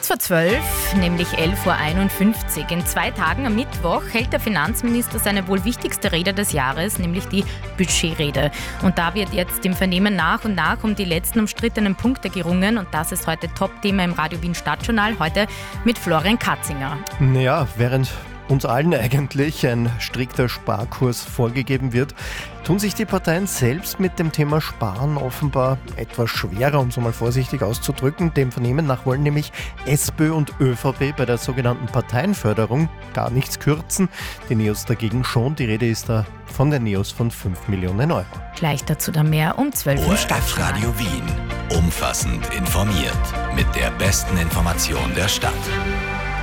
Kurz vor 12, nämlich 11.51 Uhr. In 2 Tagen am Mittwoch hält der Finanzminister seine wohl wichtigste Rede des Jahres, nämlich die Budgetrede. Und da wird jetzt im Vernehmen nach und nach um die letzten umstrittenen Punkte gerungen. Und das ist heute Top-Thema im Radio Wien Stadtjournal, heute mit Florian Katzinger. Ja, während uns allen eigentlich ein strikter Sparkurs vorgegeben wird, tun sich die Parteien selbst mit dem Thema Sparen offenbar etwas schwerer, um es mal vorsichtig auszudrücken. Dem Vernehmen nach wollen nämlich SPÖ und ÖVP bei der sogenannten Parteienförderung gar nichts kürzen. Die NEOS dagegen schon. Die Rede ist da von den NEOS von 5 Millionen Euro. Gleich dazu dann mehr um 12 Uhr im Stadtjournal. Radio Wien. Umfassend informiert. Mit der besten Information der Stadt.